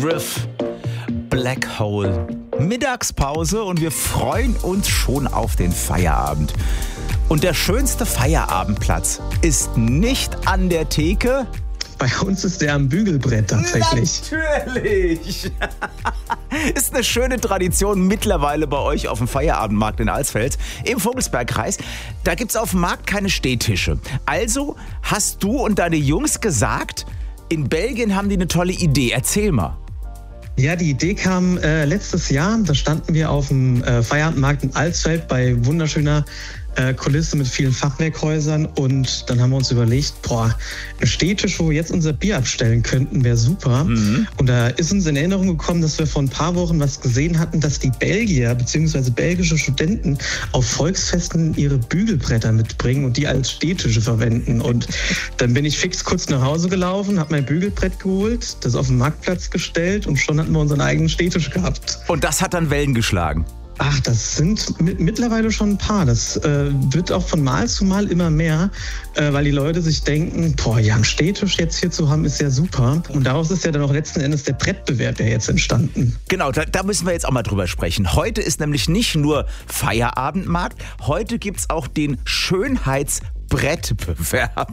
Griff, Black Hole. Mittagspause und wir freuen uns schon auf den Feierabend. Und der schönste Feierabendplatz ist nicht an der Theke. Bei uns ist der am Bügelbrett tatsächlich. Natürlich! Ist eine schöne Tradition mittlerweile bei euch auf dem Feierabendmarkt in Alsfeld im Vogelsbergkreis. Da gibt's auf dem Markt keine Stehtische. Also hast du und deine Jungs gesagt, in Belgien haben die eine tolle Idee. Erzähl mal. Ja, die Idee kam letztes Jahr. Da standen wir auf dem Feierabendmarkt in Alsfeld bei wunderschöner Kulisse mit vielen Fachwerkhäusern. Und dann haben wir uns überlegt, ein Stehtisch, wo wir jetzt unser Bier abstellen könnten, wäre super. Und da ist uns in Erinnerung gekommen, dass wir vor ein paar Wochen was gesehen hatten, dass die Belgier bzw. belgische Studenten auf Volksfesten ihre Bügelbretter mitbringen und die als Stehtische verwenden. Und dann bin ich fix kurz nach Hause gelaufen, habe mein Bügelbrett geholt, das auf den Marktplatz gestellt und schon hatten wir unseren eigenen Stehtisch gehabt. Und das hat dann Wellen geschlagen. Ach, das sind mittlerweile schon ein paar. Das wird auch von Mal zu Mal immer mehr, weil die Leute sich denken, einen Stehtisch jetzt hier zu haben, ist ja super. Und daraus ist ja dann auch letzten Endes der Brettbewerb ja jetzt entstanden. Genau, da müssen wir jetzt auch mal drüber sprechen. Heute ist nämlich nicht nur Feierabendmarkt, heute gibt's auch den Schönheitsbrettbewerb.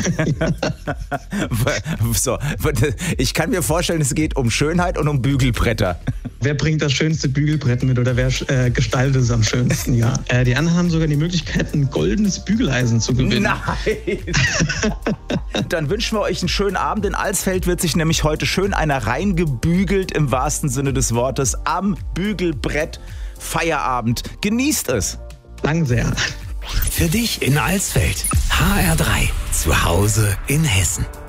So, ich kann mir vorstellen, es geht um Schönheit und um Bügelbretter. Wer bringt das schönste Bügelbrett mit oder wer gestaltet es am schönsten? Ja. Die anderen haben sogar die Möglichkeit, ein goldenes Bügeleisen zu gewinnen. Nein! Dann wünschen wir euch einen schönen Abend. In Alsfeld wird sich nämlich heute schön einer reingebügelt, im wahrsten Sinne des Wortes, am Bügelbrett. Feierabend. Genießt es! Lang sehr. Für dich in Alsfeld. HR3. Zu Hause in Hessen.